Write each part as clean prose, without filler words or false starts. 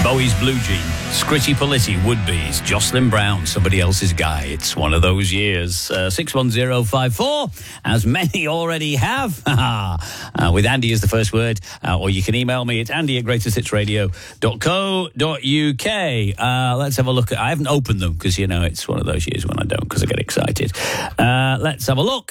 Bowie's Blue Jean, Scritchy Politti, Woodbees, Jocelyn Brown, Somebody Else's Guy. It's one of those years. 61054, as many already have. With Andy as the first word, or you can email me at andy@greatesthitsradio.co.uk. Let's have a look. I haven't opened them because, you know, it's one of those years when I don't because I get excited. Let's have a look.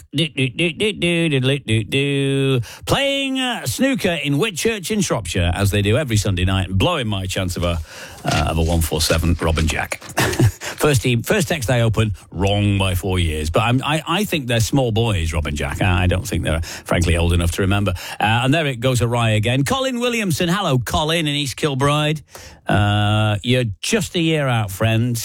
Playing snooker in Whitchurch in Shropshire, as they do every Sunday night, and blowing my chance of a 147 Robin Jack. First text I open, wrong by 4 years. But I think they're small boys, Robin Jack. I don't think they're, frankly, old enough to remember. And there it goes awry again. Colin Williamson. Hello, Colin in East Kilbride. You're just a year out, friend.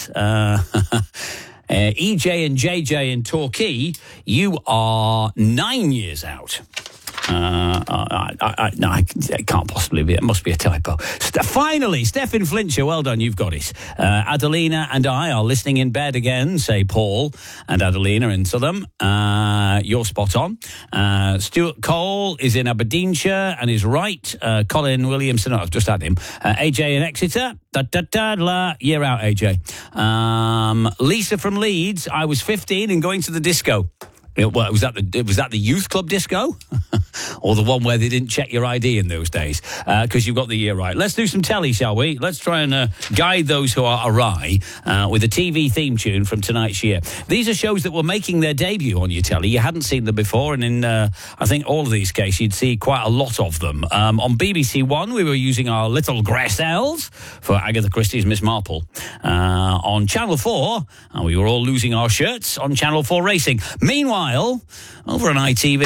EJ and JJ in Torquay, you are 9 years out. No, it can't possibly be. It must be a typo. Finally, Stephen Flincher, well done, you've got it. Adelina and I are listening in bed again, say Paul and Adelina in Southam. You're spot on. Stuart Cole is in Aberdeenshire and is right. Colin Williamson, I've just had him. AJ in Exeter. Year out, AJ. Lisa from Leeds, I was 15 and going to the disco. Was that the youth club disco? Or the one where they didn't check your ID in those days? Because you've got the year right. Let's do some telly, shall we? Let's try and guide those who are awry with a TV theme tune from tonight's year. These are shows that were making their debut on your telly. You hadn't seen them before, and in, I think, all of these cases, you'd see quite a lot of them. On BBC One, we were using our little Gressels for Agatha Christie's Miss Marple. On Channel 4, we were all losing our shirts on Channel 4 Racing. Meanwhile, over on ITV...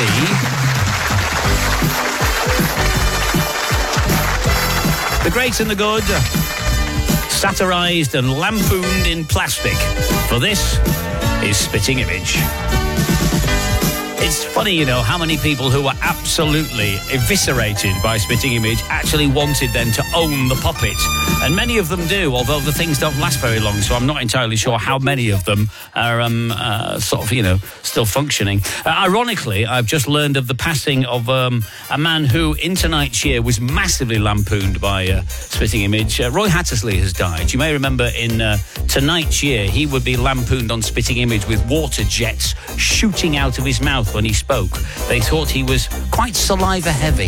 The great and the good, satirised and lampooned in plastic. For this is Spitting Image. It's funny, you know, how many people who were absolutely eviscerated by Spitting Image actually wanted then to own the puppet. And many of them do, although the things don't last very long, so I'm not entirely sure how many of them are sort of, you know, still functioning. Ironically, I've just learned of the passing of a man who, in tonight's year, was massively lampooned by Spitting Image. Roy Hattersley has died. You may remember in tonight's year, he would be lampooned on Spitting Image with water jets shooting out of his mouth when he spoke. They thought he was quite saliva heavy.